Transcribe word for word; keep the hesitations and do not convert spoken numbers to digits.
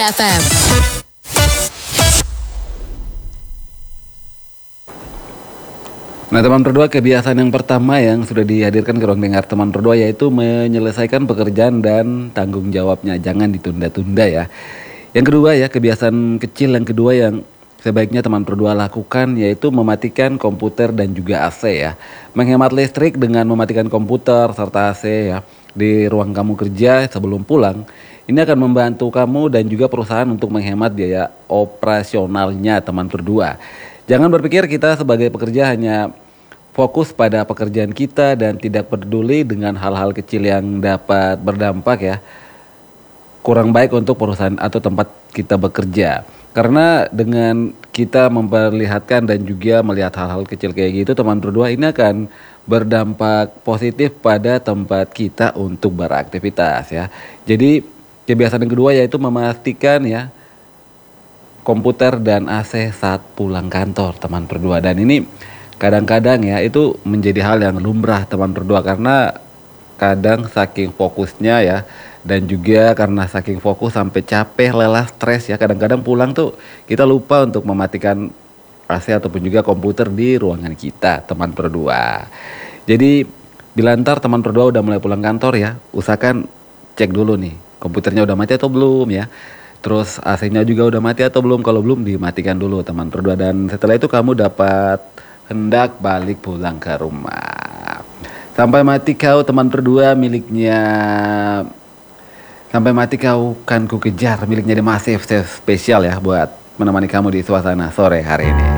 F M. Nah teman berdua, kebiasaan yang pertama yang sudah dihadirkan ke ruang dengar teman berdua yaitu menyelesaikan pekerjaan dan tanggung jawabnya. Jangan ditunda-tunda ya. Yang kedua ya, kebiasaan kecil yang kedua yang sebaiknya teman berdua lakukan yaitu mematikan komputer dan juga A C ya. Menghemat listrik dengan mematikan komputer serta A C ya di ruang kamu kerja sebelum pulang. Ini akan membantu kamu dan juga perusahaan untuk menghemat biaya operasionalnya teman berdua. Jangan berpikir kita sebagai pekerja hanya fokus pada pekerjaan kita dan tidak peduli dengan hal-hal kecil yang dapat berdampak ya. Kurang baik untuk perusahaan atau tempat kita bekerja. Karena dengan kita memperlihatkan dan juga melihat hal-hal kecil kayak gitu teman berdua, ini akan berdampak positif pada tempat kita untuk beraktivitas ya. Jadi kebiasaan yang kedua yaitu memastikan ya komputer dan A C saat pulang kantor teman berdua. Dan ini kadang-kadang ya itu menjadi hal yang lumrah teman berdua, karena kadang saking fokusnya ya, dan juga karena saking fokus sampai capek, lelah, stres ya, kadang-kadang pulang tuh kita lupa untuk mematikan A C ataupun juga komputer di ruangan kita teman berdua. Jadi bila ntar teman berdua udah mulai pulang kantor ya, usahakan cek dulu nih komputernya udah mati atau belum ya. Terus A C-nya juga udah mati atau belum. Kalau belum, dimatikan dulu teman berdua. Dan setelah itu kamu dapat hendak balik pulang ke rumah. Sampai mati kau teman berdua miliknya. Sampai mati kau kan ku kejar miliknya The Massive spesial ya buat menemani kamu di suasana sore hari ini.